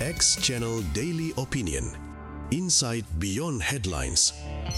X Channel Daily Opinion. Insight Beyond Headlines.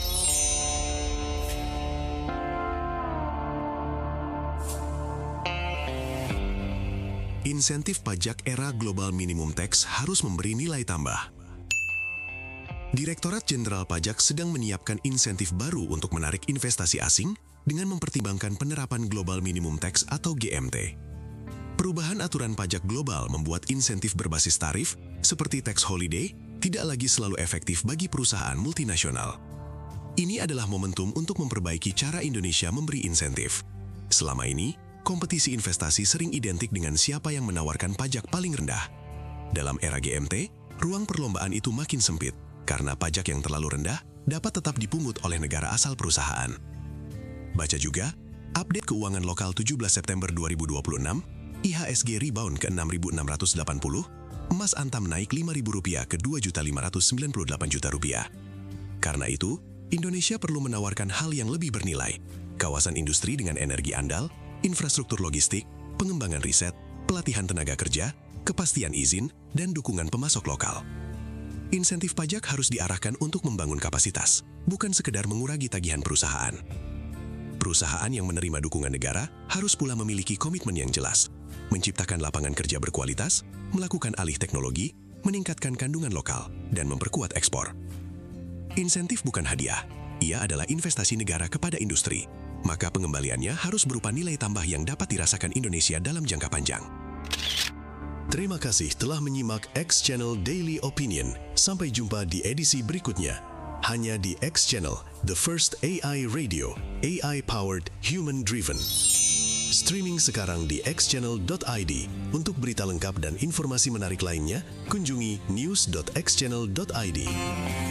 Insentif pajak era Global Minimum Tax harus memberi nilai tambah. Direktorat Jenderal Pajak sedang menyiapkan insentif baru untuk menarik investasi asing dengan mempertimbangkan penerapan Global Minimum Tax atau GMT. Perubahan aturan pajak global membuat insentif berbasis tarif seperti tax holiday tidak lagi selalu efektif bagi perusahaan multinasional. Ini adalah momentum untuk memperbaiki cara Indonesia memberi insentif. Selama ini, kompetisi investasi sering identik dengan siapa yang menawarkan pajak paling rendah. Dalam era GMT, ruang perlombaan itu makin sempit karena pajak yang terlalu rendah dapat tetap dipungut oleh negara asal perusahaan. Baca juga, update keuangan lokal 17 September 2026, IHSG rebound ke 6.680, emas antam naik Rp5.000 ke Rp2.598 juta. Karena itu, Indonesia perlu menawarkan hal yang lebih bernilai, kawasan industri dengan energi andal, infrastruktur logistik, pengembangan riset, pelatihan tenaga kerja, kepastian izin, dan dukungan pemasok lokal. Insentif pajak harus diarahkan untuk membangun kapasitas, bukan sekedar mengurangi tagihan perusahaan. Perusahaan yang menerima dukungan negara harus pula memiliki komitmen yang jelas, menciptakan lapangan kerja berkualitas, melakukan alih teknologi, meningkatkan kandungan lokal, dan memperkuat ekspor. Insentif bukan hadiah, ia adalah investasi negara kepada industri, maka pengembaliannya harus berupa nilai tambah yang dapat dirasakan Indonesia dalam jangka panjang. Terima kasih telah menyimak X Channel Daily Opinion. Sampai jumpa di edisi berikutnya. Hanya di X Channel, the first AI radio, AI-powered, human-driven. Streaming sekarang di xchannel.id. Untuk berita lengkap dan informasi menarik lainnya, kunjungi news.xchannel.id.